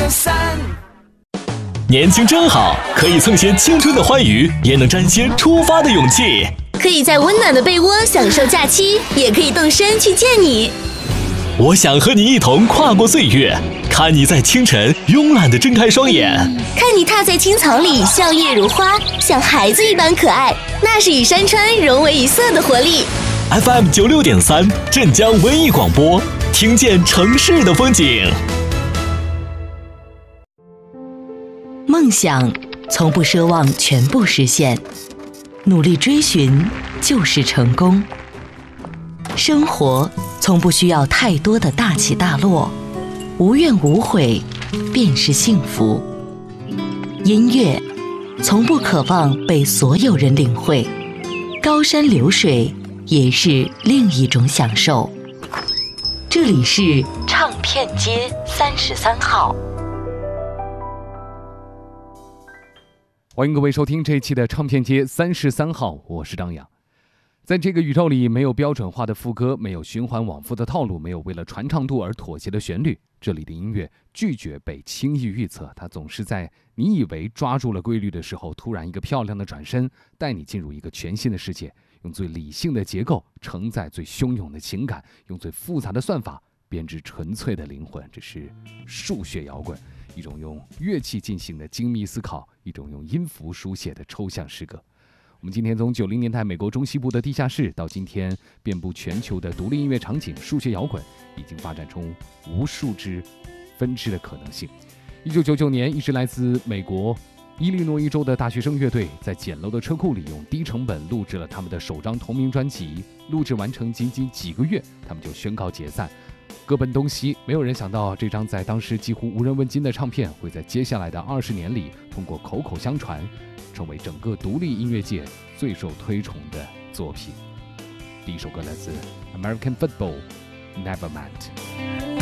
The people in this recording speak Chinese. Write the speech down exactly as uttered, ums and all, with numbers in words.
三。 年轻真好，可以蹭些青春的欢愉，也能沾些出发的勇气。 可以在温暖的被窝享受假期，也可以动身去见你。 我想和你一同跨过岁月，看你在清晨慵懒地睁开双眼， 看你踏在青草里笑靥如花，像孩子一般可爱，那是与山川融为一色的活力。 F M 九六点三，镇江文艺广播，听见城市的风景。 梦想从不奢望全部实现，努力追寻就是成功。生活从不需要太多的大起大落，无怨无悔便是幸福。音乐从不渴望被所有人领会，高山流水也是另一种享受。这里是唱片街三十三号。 欢迎各位收听这一期的唱片街三十三号，我是张扬。在这个宇宙里，没有标准化的副歌，没有循环往复的套路，没有为了传唱度而妥协的旋律。这里的音乐拒绝被轻易预测，它总是在你以为抓住了规律的时候，突然一个漂亮的转身，带你进入一个全新的世界，用最理性的结构承载最汹涌的情感，用最复杂的算法编织纯粹的灵魂。这是数学摇滚，一种用乐器进行的精密思考，一种用音符书写的抽象诗歌。我们今天从九零年代美国中西部的地下室，到今天遍布全球的独立音乐场景，数学摇滚已经发展出无数支分支的可能性。一九九九年，一支来自美国伊利诺伊州的大学生乐队，在简陋的车库里用低成本录制了他们的首张同名专辑。录制完成仅仅几个月，他们就宣告解散，各奔东西。没有人想到，这张在当时几乎无人问津的唱片，会在接下来的二十年里，通过口口相传，成为整个独立音乐界最受推崇的作品。第一首歌来自 American Football， Nevermind。